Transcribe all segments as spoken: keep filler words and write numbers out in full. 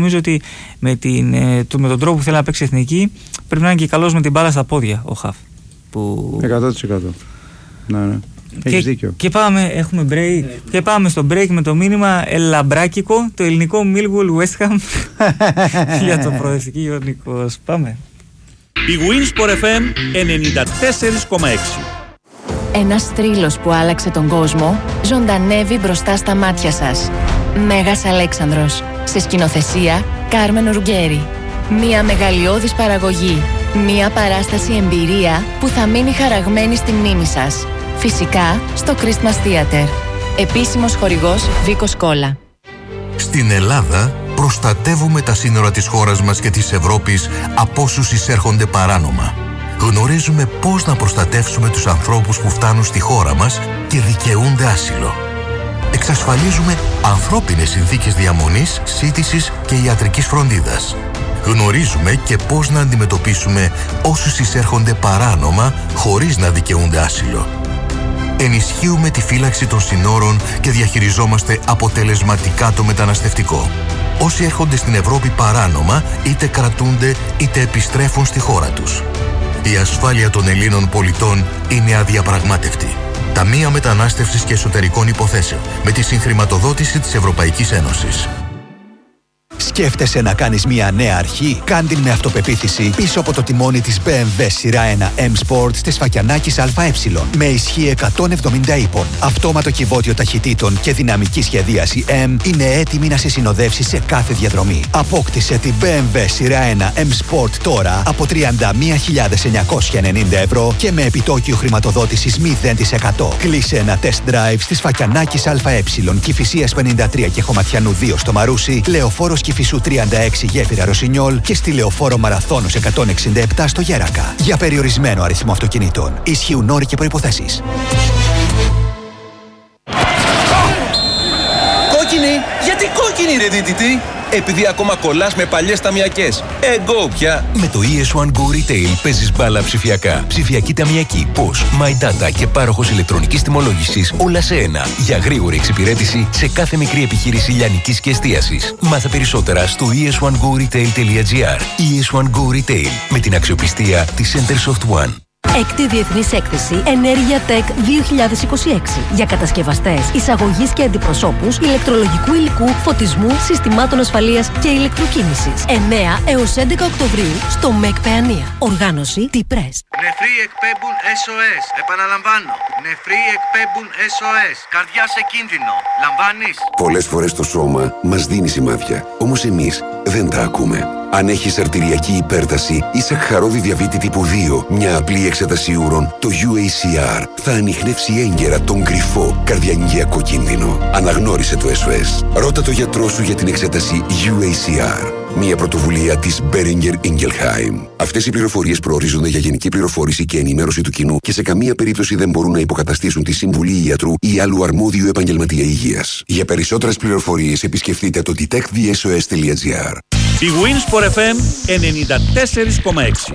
νομίζω ότι με, την, το, με τον τρόπο που θέλει να παίξει εθνική πρέπει να είναι και καλός με την μπάλα στα πόδια ο Χαφ. Που... εκατό τοις εκατό. Ναι, ναι. Έχεις και, δίκιο. Και πάμε, έχουμε break. Yeah. Και πάμε στο break με το μήνυμα Ελαμπράκικο, το ελληνικό Millwall West Ham για το προοδευτική Ιωνικός. Πάμε. Η Winsport εφ εμ ενενήντα τέσσερα κόμμα έξι. Ένας θρύλος που άλλαξε τον κόσμο ζωντανεύει μπροστά στα μάτια σας. Μέγας Αλέξανδρος. Σε σκηνοθεσία Κάρμεν Ρουγκέρι. Μια μεγαλειώδης παραγωγή. Μια παράσταση εμπειρία που θα μείνει χαραγμένη στη μνήμη σας. Φυσικά στο Christmas Theater. Επίσημος χορηγός Βίκος Κόλλα. Στην Ελλάδα προστατεύουμε τα σύνορα της χώρας μας και της Ευρώπης από όσους εισέρχονται παράνομα. Γνωρίζουμε πώς να προστατεύσουμε τους ανθρώπους που φτάνουν στη χώρα μας και δικαιούνται άσυλο. Εξασφαλίζουμε ανθρώπινες συνθήκες διαμονής, σύντησης και ιατρικής φροντίδας. Γνωρίζουμε και πώς να αντιμετωπίσουμε όσους εισέρχονται παράνομα χωρίς να δικαιούνται άσυλο. Ενισχύουμε τη φύλαξη των συνόρων και διαχειριζόμαστε αποτελεσματικά το μεταναστευτικό. Όσοι έρχονται στην Ευρώπη παράνομα είτε κρατούνται είτε επιστρέφουν στη χώρα τους. Η ασφάλεια των Ελλήνων πολιτών είναι αδιαπραγμάτευτη. Ταμεία Μετανάστευσης και Εσωτερικών Υποθέσεων με τη συγχρηματοδότηση της Ευρωπαϊκής Ένωσης. Σκέφτεσαι να κάνεις μια νέα αρχή? Κάν την με αυτοπεποίθηση πίσω από το τιμόνι της μπι εμ ντάμπλιου σειρά ένα M Sport της Φακιανάκης ΑΕ με ισχύ εκατόν εβδομήντα ύπων. Αυτόματο κυβότιο ταχυτήτων και δυναμική σχεδίαση M είναι έτοιμη να σε συνοδεύσει σε κάθε διαδρομή. Απόκτησε την μπι εμ ντάμπλιου σειρά ένα M Sport τώρα από τριάντα μία χιλιάδες εννιακόσια ενενήντα ευρώ και με επιτόκιο χρηματοδότησης μηδέν τοις εκατό. Κλείσε ένα test drive στις Φακιανάκης ΑΕ, Κηφισίας πενήντα τρία και Χωματιανού δύο στο Μαρούσι, Λεωφόρος Κηφισού τριάντα έξι Γέφυρα Ρωσινιόλ και στη Λεωφόρο Μαραθώνος εκατόν εξήντα επτά στο Γέρακα. Για περιορισμένο αριθμό αυτοκινήτων. Ισχύουν όροι και προϋποθέσεις. Κόκκινη! Γιατί κόκκινη ρε δίτητη! Επειδή ακόμα κολλάς με παλιές ταμιακές. Εγώ πια! Με το ι ες one Go Retail παίζεις μπάλα ψηφιακά. Ψηφιακή ταμιακή, Posh, My Data και πάροχος ηλεκτρονικής τιμολόγησης όλα σε ένα. Για γρήγορη εξυπηρέτηση σε κάθε μικρή επιχείρηση λιανικής και εστίασης. Μάθε περισσότερα στο ι ες one go retail τελεία gr. ι ες one Go Retail με την αξιοπιστία της Centersoft One. Έκτη Διεθνής Έκθεση Ενέργεια Tech δύο χιλιάδες είκοσι έξι για κατασκευαστές, εισαγωγής και αντιπροσώπους ηλεκτρολογικού υλικού, φωτισμού, συστημάτων ασφαλείας και ηλεκτροκίνησης. εννέα έως έντεκα Οκτωβρίου στο ΜΕΚ Παιανία. Οργάνωση T-Press. Νεφροί εκπέμπουν ες ο ες. Επαναλαμβάνω. Νεφροί εκπέμπουν ες ο ες. Καρδιά σε κίνδυνο. Λαμβάνεις? Πολλές φορές το σώμα μας δίνει σημάδια. Όμως εμείς δεν τα ακούμε. Αν έχεις αρτηριακή υπέρταση ή σακχαρώδη διαβήτη τύπου δύο, μια απλή εξέταση ούρων, το γιου έι σι αρ θα ανιχνεύσει έγκαιρα τον κρυφό καρδιαγγειακό κίνδυνο. Αναγνώρισε το ες ο ες. Ρώτα το γιατρό σου για την εξέταση γιου έι σι αρ. Μια πρωτοβουλία της Boehringer Ingelheim. Αυτές οι πληροφορίες προορίζονται για γενική πληροφόρηση και ενημέρωση του κοινού και σε καμία περίπτωση δεν μπορούν να υποκαταστήσουν τη συμβουλή ιατρού ή άλλου αρμόδιου επαγγελματία υγείας. Για περισσότερες πληροφορίες επισκεφτείτε το detect the s o s τελεία gr. Η Winsport εφ εμ ενενήντα τέσσερα κόμμα έξι.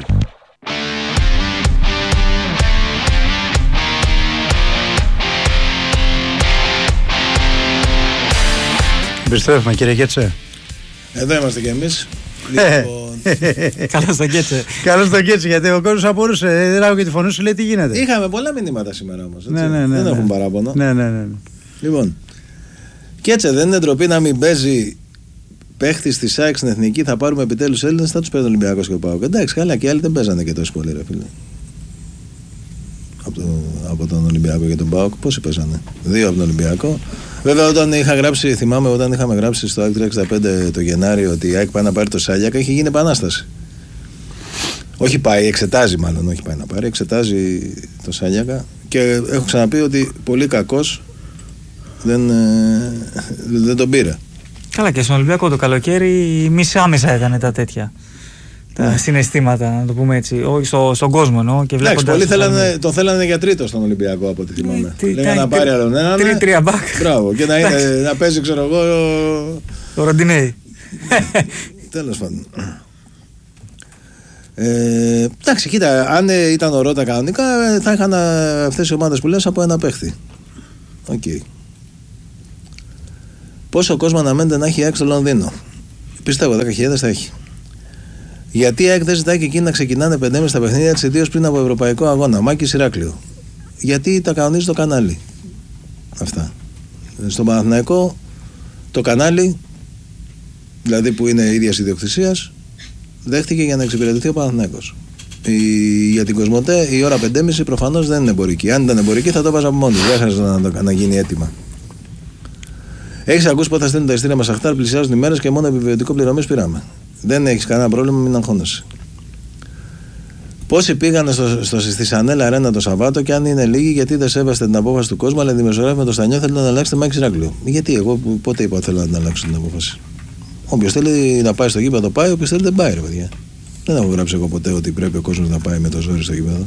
Επιστρέφουμε κύριε Κέτσε. Εδώ είμαστε κι εμείς. Καλώς τον Κέτσε. Καλώς τον Κέτσε, γιατί ο κόσμος απορούσε. Δεν άκουγε τη φωνή σου, λέει τι γίνεται. Είχαμε πολλά μηνύματα σήμερα όμως. Ναι, ναι, ναι, δεν ναι. έχουν παράπονο. Ναι, ναι, ναι. Λοιπόν, Κέτσε, δεν είναι ντροπή να μην παίζει παίχτη τη ΣΑΕΚ στην εθνική? Θα πάρουμε επιτέλους Έλληνες, θα τους παίζει ο Ολυμπιακός και ο ΠΑΟΚ. Εντάξει, καλά, και οι άλλοι δεν παίζανε και τόσο πολύ, ρε φίλε. Από, το, από τον Ολυμπιακό και τον ΠΑΟΚ, πόσοι παίζανε? Δύο από τον Ολυμπιακό. Βέβαια, όταν είχα γράψει, θυμάμαι όταν είχαμε γράψει στο ΑΕΚ τριακόσια εξήντα πέντε το Γενάρη ότι η ΑΕΚ πάει να πάρει το Σάλιακα, είχε γίνει επανάσταση. Όχι πάει, εξετάζει μάλλον, όχι πάει να πάρει, εξετάζει το Σάλιακα και έχω ξαναπεί ότι πολύ κακός δεν, ε, δεν τον πήρε. Καλά, και στον Ολυμπιακό το καλοκαίρι μισά-μισά ήταν τα τέτοια. Τα ναι. συναισθήματα, να το πούμε έτσι. Όχι στο, στον κόσμο εννοώ. Εντάξει, πολλοί θέλανε, τον θέλανε για τρίτο στον Ολυμπιακό από ό,τι θυμάμαι. Τι, Λέγανε να πάρει άλλον έναν. Τρία, τρία μπακ. Μπράβο, και να, είναι, να παίζει, ξέρω εγώ. Το Ροντινέι. Τέλος πάντων. Ε, εντάξει, κοίτα, αν ήταν ο Ρώτα κανονικά, θα είχαν αυτές οι ομάδες που λες από ένα παίχτη. Οκ. Okay. Πόσο κόσμο αναμένεται να έχει έξω στο Λονδίνο? Πιστεύω δέκα χιλιάδες θα έχει. Γιατί η ΑΕΚ δεν ζητάει και εκείνη να ξεκινάνε πεντέμιση στα παιχνίδια της, ιδίως πριν από ευρωπαϊκό αγώνα? Μάκης Ηράκλειο. Γιατί τα κανονίζει το κανάλι. Αυτά. Στον Παναθηναϊκό το κανάλι, δηλαδή που είναι ίδιας ιδιοκτησίας, δέχτηκε για να εξυπηρετηθεί ο Παναθηναϊκός. Η, για την Κοσμοτέ η ώρα πεντέμιση προφανώς δεν είναι εμπορική. Αν ήταν εμπορική θα το έβαζα από μόνη. Δεν χρειάζεται να, να γίνει έτοιμα. Έχεις ακούσει πότε θα στέλνουν τα ειστήρια μας Σαχτάρ? Πλησιάζουν οι μέρες και μόνο επιβιωτικό πληρωμής πήραμε. Δεν έχεις κανένα πρόβλημα, μην αγχώνεσαι. Πόσοι πήγανε στο, στο, στη Σανέλα Αρένα το Σαββάτο, και αν είναι λίγοι, γιατί δεν σέβεστε την απόφαση του κόσμου, αλλά δημοσιογράφοι με το Στανιό θέλετε να αλλάξετε Μάκη Ηράκλειο? Γιατί εγώ πότε είπα ότι θέλω να την αλλάξω την απόφαση? Όποιος θέλει να πάει στο γήπεδο πάει, όποιος θέλει δεν πάει, ρε παιδιά. Δεν έχω γράψει εγώ ποτέ ότι πρέπει ο κόσμος να πάει με το ζόρι στο γήπεδο.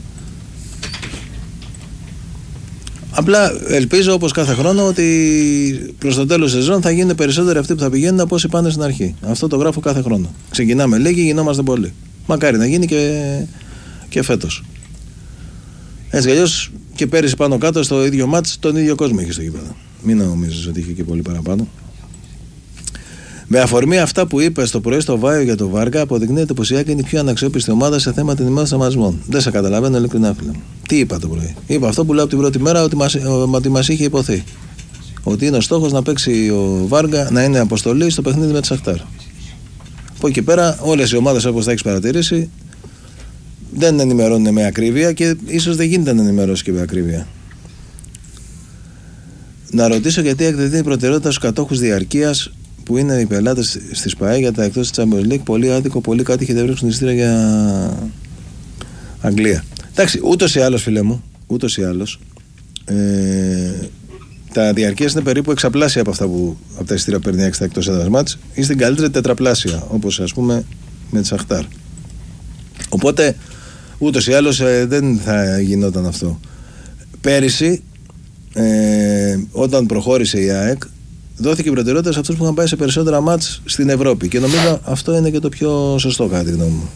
Απλά ελπίζω όπως κάθε χρόνο ότι προς το τέλος της σεζόν θα γίνουν περισσότεροι αυτοί που θα πηγαίνουν από όσοι πάνε στην αρχή. Αυτό το γράφω κάθε χρόνο. Ξεκινάμε λίγοι, γινόμαστε πολλοί. Μακάρι να γίνει και, και φέτος. Έτσι κι αλλιώς και πέρυσι πάνω κάτω στο ίδιο μάτς τον ίδιο κόσμο είχε στο γήπεδο. Μην νομίζεις ότι είχε και πολύ παραπάνω. Με αφορμή αυτά που είπε το πρωί στο Βάιο για το Βάργα, αποδεικνύεται πως η ΑΕΚ είναι η πιο αναξιόπιστη ομάδα σε θέματα ενημέρωσης αμασμών. Δεν σε καταλαβαίνω ειλικρινά, φίλε μου. Τι είπα το πρωί? Είπα αυτό που λέω από την πρώτη μέρα, ότι μας, ότι μας είχε υποθεί. Ότι είναι ο στόχος να παίξει ο Βάργα, να είναι αποστολή στο παιχνίδι με τη Σαχτάρ. Από εκεί πέρα, όλες οι ομάδες, όπως θα έχεις παρατηρήσει, δεν ενημερώνουν με ακρίβεια και ίσως δεν γίνεται να ενημερώσει και με ακρίβεια. Να ρωτήσω γιατί η ΑΕΚ δεν δίνει προτεραιότητα στους κατόχους διαρκείας, που είναι οι πελάτες στη ΣΠΑΕ για τα εκτός της Champions League. Πολύ άδικο, πολύ κάτοικοι δεν βρίσκουν εισιτήρια για Αγγλία. Εντάξει, ούτως ή άλλως, φίλε μου, ούτως ή άλλως, ε, τα διαρκείας είναι περίπου εξαπλάσια από αυτά που από τα εισιτήρια παίρνει έξι εκτός έδρας μάτς, ή στην καλύτερη τετραπλάσια, όπως ας πούμε με τη Σαχτάρ. Οπότε ούτως ή άλλως ε, δεν θα γινόταν αυτό. Πέρυσι, ε, όταν προχώρησε η ΑΕΚ, δόθηκε προτεραιότητα σε αυτούς που είχαν πάει σε περισσότερα μάτς στην Ευρώπη. Και νομίζω αυτό είναι και το πιο σωστό, κατά τη γνώμη μου.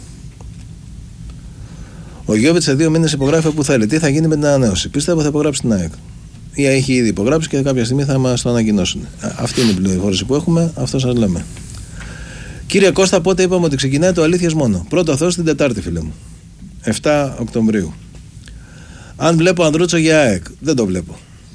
Ο Γιώβιτς σε δύο μήνες υπογράφει όπου θέλει. Τι θα γίνει με την ανανέωση? Πιστεύω θα υπογράψει την ΑΕΚ. Ή έχει ήδη υπογράψει και κάποια στιγμή θα μας το ανακοινώσουν. Αυτή είναι η πληροφόρηση που έχουμε, αυτό σας λέμε. Κύριε Κώστα, πότε είπαμε ότι ξεκινάει το Αλήθειες μόνο? Πρώτο Θεός την Τετάρτη, φίλε μου. εφτά Οκτωβρίου. Αν βλέπω Ανδρούτσο για ΑΕΚ, δεν το βλέπω.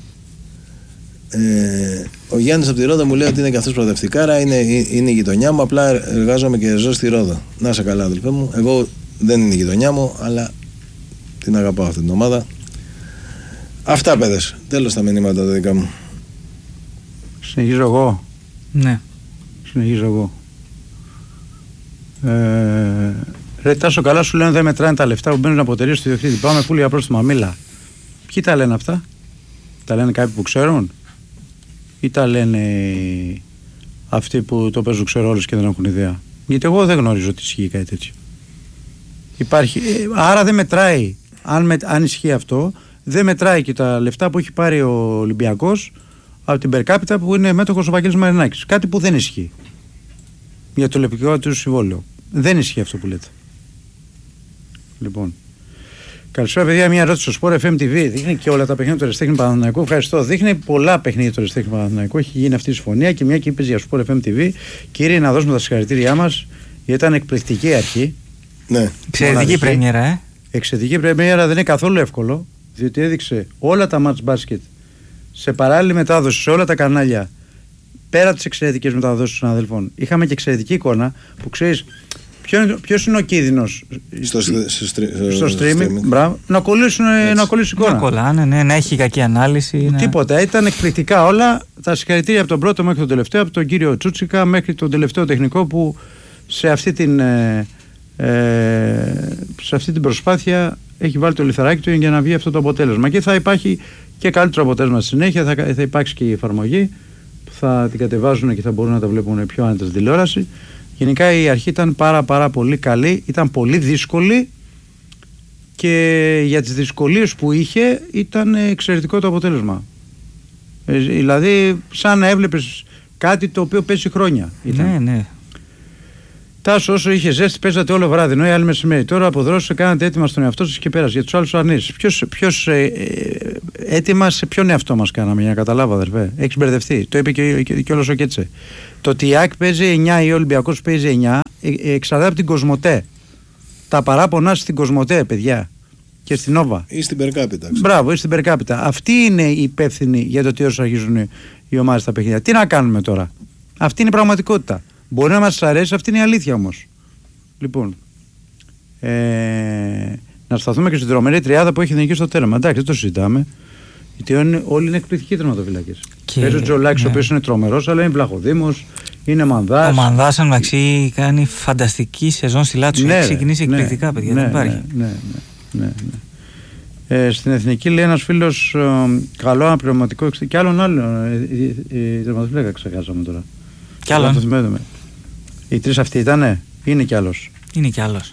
Ε, ο Γιάννης από τη Ρόδο μου λέει ότι είναι και αυτός προοδευτικάρα, είναι, είναι η γειτονιά μου, απλά εργάζομαι και ζω στη Ρόδο. Να είσαι καλά, αδελφέ μου. Εγώ δεν είναι η γειτονιά μου, αλλά την αγαπάω αυτή την ομάδα. Αυτά, παιδες. Τέλος τα μηνύματα τα δικά μου. Συνεχίζω εγώ. Ναι. Συνεχίζω εγώ. Ε, ρε Τάσο, καλά σου λένε δεν μετράνε τα λεφτά που μπαίνουν από εταιρείες στο ιδιοκτήτη. Πάμε πουλ για πρόστιμα, μίλα. Ποιοι τα λένε αυτά? Τα λένε κάποιοι που ξέρουν ή τα λένε αυτοί που το παίζουν ξέρω όλους και δεν έχουν ιδέα? Γιατί εγώ δεν γνωρίζω ότι ισχύει κάτι τέτοιο. Υπάρχει, άρα δεν μετράει. Αν, με, αν ισχύει αυτό, δεν μετράει και τα λεφτά που έχει πάρει ο Ολυμπιακός από την Περκάπιτα που είναι μέτοχος ο Βαγγέλης Μαρινάκης. Κάτι που δεν ισχύει για το λεπτικό του συμβόλαιο. Δεν ισχύει αυτό που λέτε. Λοιπόν. Καλησπέρα, παιδιά. Μια ερώτηση στο Sport εφ εμ τι βι. Δείχνει και όλα τα παιχνίδια του Αριστέχνη Παναθηναϊκού. Ευχαριστώ. Δείχνει πολλά παιχνίδια του Αριστέχνη Παναθηναϊκού. Έχει γίνει αυτή η συμφωνία και μια και είπε για Sport εφ εμ τι βι. Κύριε, να δώσουμε τα συγχαρητήριά μας, γιατί ήταν εκπληκτική αρχή. Ναι. Εξαιρετική πρέμιερα, ε. Εξαιρετική πρέμιερα, δεν είναι καθόλου εύκολο, διότι έδειξε όλα τα match μπάσκετ σε παράλληλη μετάδοση σε όλα τα κανάλια. Πέρα από τις εξαιρετικές μεταδόσεις των αδελφών, είχαμε και εξαιρετική εικόνα που ξέρεις. Ποιος είναι ο κίνδυνος στο, στο, στο, στο streaming? Μπράβο, να κολλήσουν να κολλήσει εικόνα. Να κολλάνε, ναι, να έχει κακή ανάλυση. Ναι. Τίποτα, ήταν εκπληκτικά όλα. Τα συγχαρητήρια από τον πρώτο μέχρι τον τελευταίο, από τον κύριο Τσούτσικα μέχρι τον τελευταίο τεχνικό που σε αυτή την, ε, ε, σε αυτή την προσπάθεια έχει βάλει το λιθαράκι του για να βγει αυτό το αποτέλεσμα. Και θα υπάρχει και καλύτερο αποτέλεσμα στη συνέχεια. Θα, θα υπάρξει και η εφαρμογή που θα την κατεβάζουν και θα μπορούν να τα βλέπουν πιο άνετα στην τηλεόραση. Γενικά η αρχή ήταν πάρα πάρα πολύ καλή, ήταν πολύ δύσκολη και για τις δυσκολίες που είχε ήταν εξαιρετικό το αποτέλεσμα. Ε, δηλαδή σαν να έβλεπες κάτι το οποίο πέσει χρόνια. Ήταν. Ναι, ναι. Τάσο, όσο είχε ζέστη, παίζατε όλο βράδυ. Ενώ οι άλλοι μεσημέρι. Τώρα αποδρόσετε, κάνατε έτοιμα στον εαυτό σα και πέρασε. Για του άλλου αρνήσει. Ποιο ε, ε, έτοιμα σε ποιον εαυτό μα κάναμε, για να καταλάβω, αδερφέ. Έχει μπερδευτεί. Το είπε και, και, και όλο ο Κέτσε. Το ότι η ΑΕΚ παίζει εννιά ή ο Ολυμπιακός παίζει εννιά ε, ε, εξαρτάται από την Κοσμοτέ. Τα παράπονά στην Κοσμοτέ, παιδιά. Και στην Νόβα. Ή στην Περκάπιτα. Μπράβο, ή στην Περκάπιτα. Αυτοί είναι οι υπεύθυνοι για το τι όσο αρχίζουν οι ομάδες στα παιχνίδια. Τι να κάνουμε τώρα. Αυτή είναι η πραγματικότητα. Μπορεί να μας αρέσει, αυτή είναι η αλήθεια όμως. Λοιπόν, ε, να σταθούμε και στην τρομερή τριάδα που έχει εθνική στο τέρμα. Εντάξει, δεν το συζητάμε. Γιατί όλοι είναι εκπληκτικοί τερματοφύλακες. Παίζει ο Τζολάκης, ναι. Ο οποίος είναι τρομερός, αλλά είναι Βλαχοδήμος, είναι Μανδάς. Ο Μανδάς, αν μεταξύ, κάνει φανταστική σεζόν στη Λάτσιο. Ναι, έχει ξεκινήσει εκπληκτικά, ναι, παιδιά. Ναι, δεν υπάρχει. Ναι, ναι, ναι, ναι, ναι. Ε, στην εθνική λέει ένας φίλος ε, καλό αναπληρωματικό και άλλον άλλον. Η τερματοφύλακα ξεχάσαμε τώρα. Κι άλλον. Οι τρεις αυτοί ήτανε, είναι κι άλλος. Είναι κι άλλος.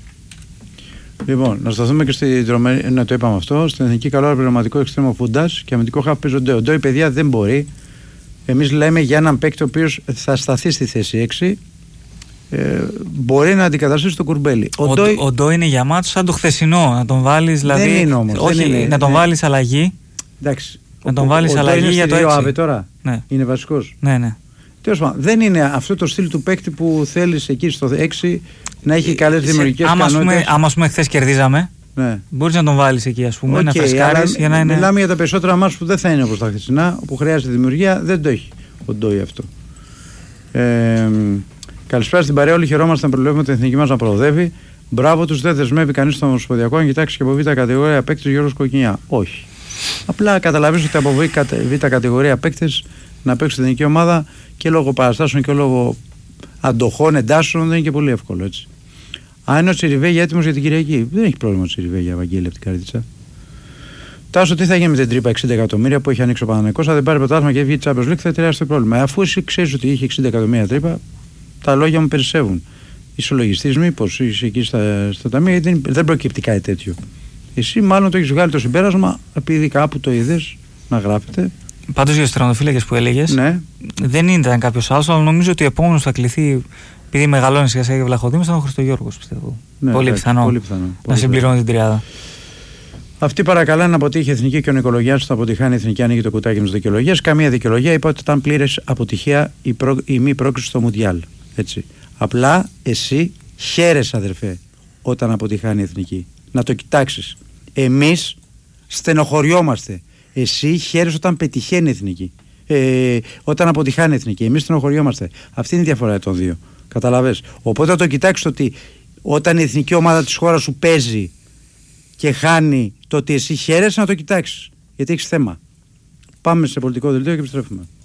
Λοιπόν, να σταθούμε και στην τρομερή. Ναι, το είπαμε αυτό. Στην εθνική καλό αναπληρωματικό εξτρέμο Φούντας και αμυντικό χαφ παίζει ο Ντόι. Ο Ντόι, παιδιά, δεν μπορεί. Εμείς λέμε για έναν παίκτη ο οποίος θα σταθεί στη θέση έξι. Ε, μπορεί να αντικαταστήσει το Κουρμπέλι. Ο, ο, Ντόι... ο Ντόι είναι για μάτς σαν το χθεσινό. Να τον βάλεις δηλαδή. Δεν είναι όμως. Όχι, δεν είναι, να τον ναι. βάλεις αλλαγή. Εντάξει. Να τον βάλεις αλλαγή για το έξι. Άβε τώρα. Ναι. Είναι βασικός. Ναι, ναι. Τέλος πάντων, δεν είναι αυτό το στυλ του παίκτη που θέλεις εκεί στο έξι να έχει καλές δημιουργικές ικανότητες. Άμα ας πούμε χθες κερδίζαμε, ναι. Μπορείς να τον βάλεις εκεί, ας πούμε, okay, να φρεσκάρεις για να είναι. Μιλάμε για τα περισσότερα μάτς που δεν θα είναι όπως τα χθεσινά, όπου χρειάζεται δημιουργία, δεν το έχει ο Ντόι αυτό. Ε, καλησπέρα στην παρέα. Όλοι χαιρόμαστε να προλάβουμε την εθνική μας να προοδεύει. Μπράβο τους, δεν δεσμεύει κανείς στον Ομοσπονδιακό αν κοιτάξει και από β' κατηγορία παίκτης Γιώργος Κοκκινιά. Όχι. Απλά καταλαβαίνεις ότι από β' κατηγορία παίκτης να παίξει την εθνική ομάδα και λόγω παραστάσεων και λόγω αντοχών, εντάσσεων δεν είναι και πολύ εύκολο έτσι. Αν είναι ο Τσιριβέγια έτοιμος για την Κυριακή, δεν έχει πρόβλημα ο Τσιριβέγια, Βαγγέλη, από την Καρδίτσα. Τάσο, τι θα γίνει με την τρύπα εξήντα εκατομμύρια που έχει ανοίξει ο Παναθηναϊκός? Αν δεν πάρει πρωτάθλημα και βγει τη Champions League, θα επηρεάσει το πρόβλημα. Αφού εσύ ξέρεις ότι είχε εξήντα εκατομμύρια τρύπα, τα λόγια μου περισσεύουν. Είσαι λογιστής, μήπως είσαι εκεί στα, στα ταμεία, γιατί δεν προκύπτει κάτι τέτοιο. Εσύ, μάλλον το έχει βγάλει το συμπέρασμα, επειδή κάπου το είδες να γράφεται. Πάντως για τους τερματοφύλακες που έλεγες, ναι. Δεν ήταν κάποιος άλλος, αλλά νομίζω ότι ο επόμενος θα κληθεί, επειδή μεγαλώνει σιγά σιγά και Βλαχοδήμος, ήταν ο Χριστογιώργος, πιστεύω. Ναι, πολύ, εντάξει, πιθανό πολύ πιθανό. να Πολύ συμπληρώνει την τριάδα. Αυτή παρακαλά να αποτύχει η εθνική και ο Νικολογιάννης θα αποτυχάνει η εθνική, ανοίγει το κουτάκι με τις δικαιολογίες. Καμία δικαιολογία. Είπα ότι ήταν πλήρες αποτυχία η, προ... η μη πρόκριση στο Μουντιάλ. Έτσι. Απλά εσύ χαίρεσαι, αδερφέ, όταν αποτυχάνει η εθνική. Να το κοιτάξεις. Εμείς στενοχωριόμαστε. Εσύ χαίρεσαι όταν πετυχαίνει η εθνική. Ε, όταν αποτυχάνει η εθνική. Εμείς στενοχωριόμαστε. Αυτή είναι η διαφορά των δύο. Καταλαβες. Οπότε να το κοιτάξεις ότι όταν η εθνική ομάδα της χώρας σου παίζει και χάνει, το ότι εσύ χαίρεσαι, να το κοιτάξεις. Γιατί έχεις θέμα. Πάμε σε πολιτικό δελτίο και επιστρέφουμε.